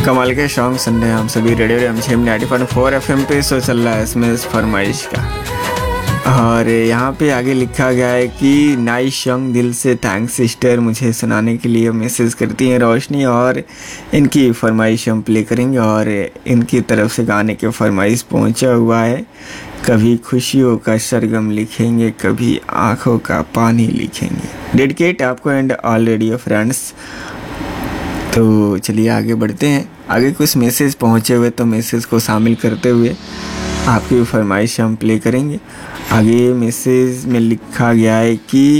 कमाल के सॉन्ग सुन रहे हैं हम सभी रेडियो एम 90.4 FM पे। शो चल रहा है SMS फरमाइश का, और यहाँ पे आगे लिखा गया है कि नाइस सॉन्ग, दिल से थैंक्स सिस्टर, मुझे सुनाने के लिए मैसेज करती हैं रोशनी, और इनकी फरमाइश हम प्ले करेंगे। और इनकी तरफ से गाने के फरमाइश पहुँचा हुआ है। कभी खुशियों का सरगम लिखेंगे, कभी आँखों का पानी लिखेंगे। डेडिकेट आपको एंड ऑल रेडियो फ्रेंड्स। तो चलिए आगे बढ़ते हैं। आगे कुछ मैसेज पहुँचे हुए, तो मैसेज को शामिल करते हुए आपकी फरमाइश हम प्ले करेंगे। आगे मैसेज में लिखा गया है कि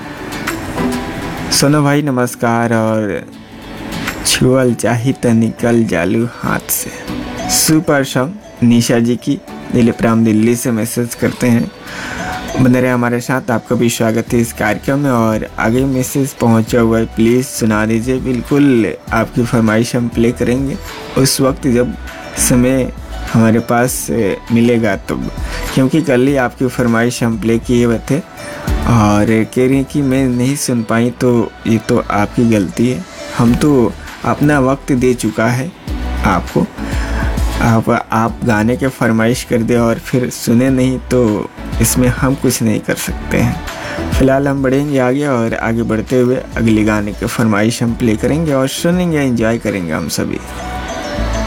सोनो भाई नमस्कार, और छुअल चाही त निकल जालू हाथ से। सुपर सॉन्ग निशा जी की दिल प्राम दिल्ली से मैसेज करते हैं। बने रहे हमारे साथ, आपका भी स्वागत है इस कार्यक्रम में। और आगे मैसेज पहुंचा हुआ है, प्लीज़ सुना दीजिए। बिल्कुल आपकी फरमाइश हम प्ले करेंगे उस वक्त जब समय हमारे पास मिलेगा तब, क्योंकि कल ही आपकी फरमाइश हम प्ले किए हुए थे और कह रही कि मैं नहीं सुन पाई, तो ये तो आपकी गलती है। हम तो अपना वक्त दे चुका है आपको। आप गाने के फरमाइश कर दे और फिर सुने नहीं, तो इसमें हम कुछ नहीं कर सकते हैं। फ़िलहाल हम बढ़ेंगे आगे, और आगे बढ़ते हुए अगले गाने के फरमाइश हम प्ले करेंगे और सुनेंगे, एंजॉय करेंगे हम सभी।